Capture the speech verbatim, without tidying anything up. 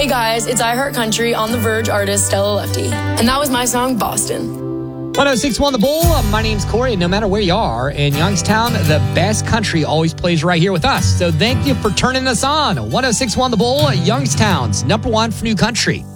Hey guys, it's I Heart Country on The Verge artist Stella Lefty. And that was my song, Boston. one oh six point one The Bull. My name's Corey, and no matter where you are in Youngstown, the best country always plays right here with us. So thank you for turning us on. one oh six point one The Bull, Youngstown's number one for new country.